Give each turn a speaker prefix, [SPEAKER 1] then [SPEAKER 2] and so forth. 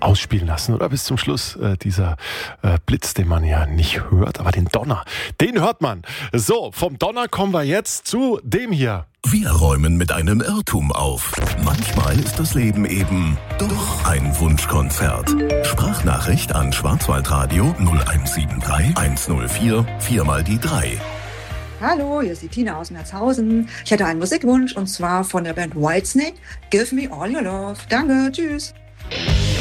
[SPEAKER 1] ausspielen lassen, oder? Bis zum Schluss dieser Blitz, den man ja nicht hört, aber den Donner, den hört man. So, vom Donner kommen wir jetzt zu dem hier.
[SPEAKER 2] Wir räumen mit einem Irrtum auf. Manchmal ist das Leben eben doch ein Wunschkonzert. Sprachnachricht an Schwarzwaldradio 0173 104 4x3.
[SPEAKER 3] Hallo, hier ist die Tina aus Merzhausen. Ich hätte einen Musikwunsch und zwar von der Band Whitesnake. Give me all your love. Danke, tschüss.